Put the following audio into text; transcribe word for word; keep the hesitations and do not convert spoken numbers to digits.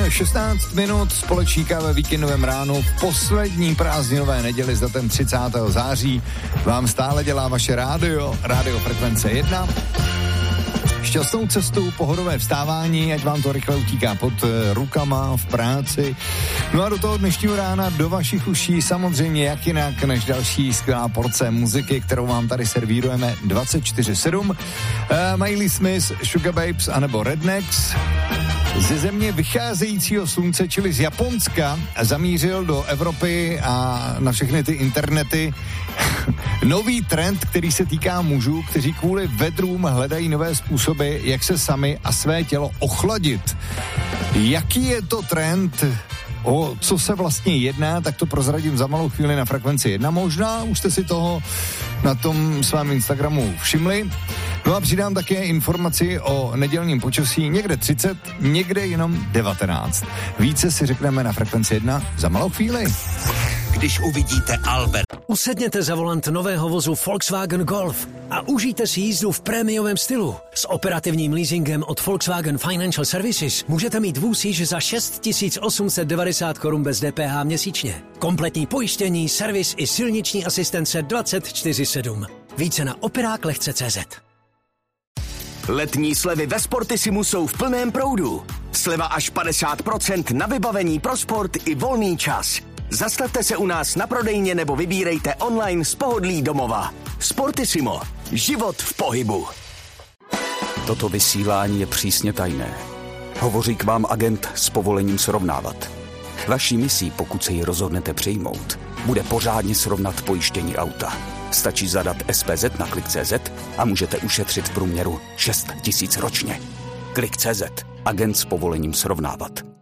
šestnáct minut společníka ve víkendovém ránu v poslední prázdninové neděli za ten třicátého září vám stále dělá vaše rádio, rádio Frekvence jedna. Šťastnou cestu, pohodové vstávání, ať vám to rychle utíká pod rukama v práci. No a do toho dnešního rána do vašich uší samozřejmě jak jinak než další skvělá porce muziky, kterou vám tady servírujeme dvacet čtyři sedm. Uh, Miley Smith, Sugar Babes anebo Rednecks. Ze země vycházejícího slunce, čili z Japonska, zamířil do Evropy a na všechny ty internety nový trend, který se týká mužů, kteří kvůli vedrům hledají nové způsoby, jak se sami a své tělo ochladit. Jaký je to trend? O co se vlastně jedná, tak to prozradím za malou chvíli na Frekvenci jedna. Možná už jste si toho na tom svém Instagramu všimli. No a přidám také informaci o nedělním počasí, někde třicet, někde jenom devatenáct. Více si řekneme na Frekvenci jedna za malou chvíli. Když uvidíte Albert. Usedněte za volant nového vozu Volkswagen Golf a užijte si jízdu v prémiovém stylu. S operativním leasingem od Volkswagen Financial Services můžete mít vůz již za šest tisíc osm set devadesát korun bez D P H měsíčně. Kompletní pojištění, servis i silniční asistence dvacet čtyři sedm. Více na operák lehce tečka cé zet. Letní slevy ve Sportissimu jsou v plném proudu. Sleva až padesát procent na vybavení pro sport i volný čas. Zastavte se u nás na prodejně nebo vybírejte online z pohodlí domova. Sportissimo. Život v pohybu. Toto vysílání je přísně tajné. Hovoří k vám agent s povolením srovnávat. Vaší misí, pokud se ji rozhodnete přijmout, bude pořádně srovnat pojištění auta. Stačí zadat S P Z na klik tečka cé zet a můžete ušetřit v průměru šest tisíc ročně. klik tečka cé zet. Agent s povolením srovnávat.